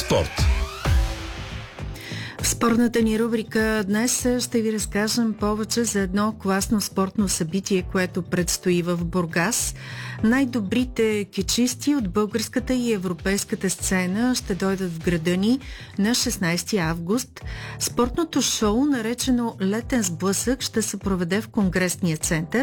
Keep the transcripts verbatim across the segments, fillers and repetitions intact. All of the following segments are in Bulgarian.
Спорт. В спортната ни рубрика днес ще ви разкажем повече за едно класно спортно събитие, което предстои в Бургас. Най-добрите кечисти от българската и европейската сцена ще дойдат в града ни на шестнайсети август. Спортното шоу, наречено Летен сблъсък, ще се проведе в Конгресния център.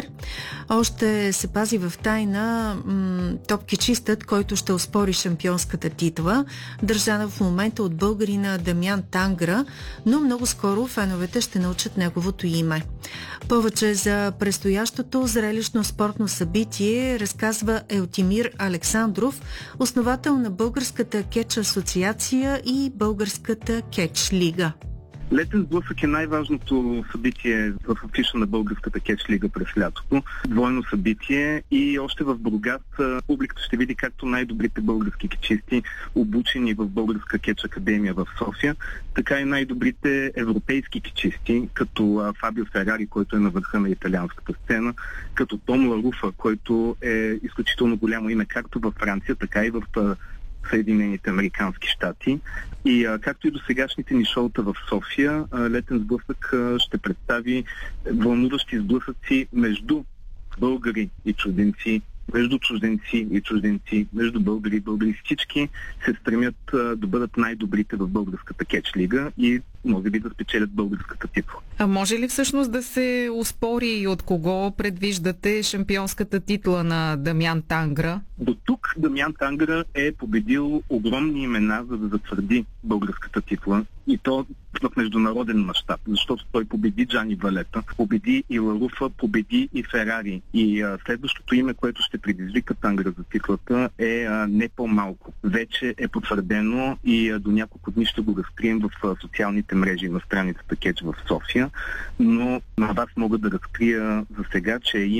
Още се пази в тайна м- топ кечистът, който ще оспори шампионската титла, държана в момента от българина Дамян Тангра, но много скоро феновете ще научат неговото име. Повече за предстоящото зрелищно спортно събитие разказва Елтимир Александров, основател на Българската кетч асоциация и Българската кетч лига. Летен сблъсък е най-важното събитие в афиша на Българската кетч лига през лятото. Двойно събитие и още в Бургас публиката ще види както най-добрите български кетчисти, обучени в Българска кетч академия в София, така и най-добрите европейски кетчисти, като Фабио Ферари, който е на върха на италианската сцена, като Том Ларуфа, който е изключително голямо име както във Франция, така и в Съединените американски щати. И а, както и до сегашните ни шоута в София, а, Летен сблъсък а, ще представи вълнуващи сблъсъци между българи и чужденци, между чужденци и чужденци, между българи и българи. Всички се стремят а, да бъдат най-добрите в Българската кетч лига и може би да спечелят българската титла. А може ли всъщност да се оспори и от кого предвиждате шампионската титла на Дамян Тангра? До тук Дамян Тангра е победил огромни имена, за да затвърди българската титла, и то в международен мащаб, защото той победи Джани Валета, победи и Ларуфа, победи и Ферари. И а, следващото име, което ще предизвика Тангра за титлата, е а, не по-малко. Вече е потвърдено и а, до няколко дни ще го разкрием в а, социалните мрежи на страницата Кетч в София, но на вас мога да разкрия за сега, че